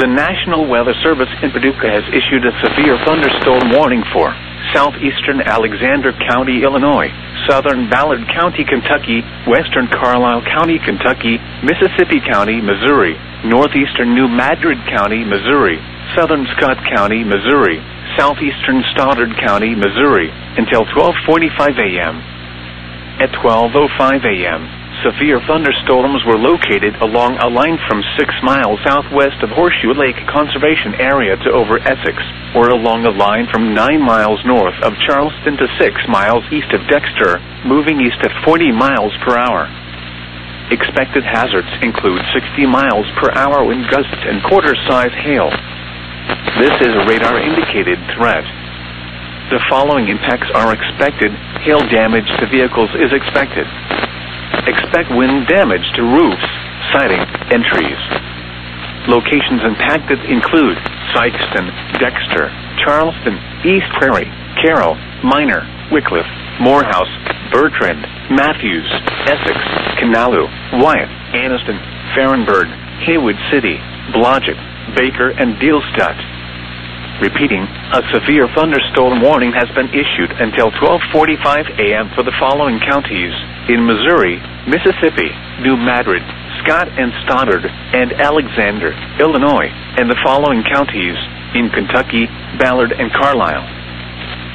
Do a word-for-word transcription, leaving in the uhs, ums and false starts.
The National Weather Service in Paducah has issued a severe thunderstorm warning for southeastern Alexander County, Illinois, southern Ballard County, Kentucky, western Carlisle County, Kentucky, Mississippi County, Missouri, northeastern New Madrid County, Missouri, southern Scott County, Missouri, southeastern Stoddard County, Missouri, until twelve forty-five a m At twelve oh five a m, severe thunderstorms were located along a line from six miles southwest of Horseshoe Lake Conservation Area to over Essex, or along a line from nine miles north of Charleston to six miles east of Dexter, moving east at forty miles per hour. Expected hazards include sixty miles per hour wind gusts and quarter-size hail. This is a radar-indicated threat. The following impacts are expected. Hail damage to vehicles is expected. Expect wind damage to roofs, siding, and trees. Locations impacted include Sykeston, Dexter, Charleston, East Prairie, Carroll, Minor, Wickliffe, Morehouse, Bertrand, Matthews, Essex, Kanalu, Wyatt, Anniston, Farrenburg, Haywood City, Blodgett, Baker, and Dealstadt. Repeating, a severe thunderstorm warning has been issued until twelve forty-five a m for the following counties: in Missouri, Mississippi, New Madrid, Scott and Stoddard, and Alexander, Illinois, and the following counties: in Kentucky, Ballard and Carlisle.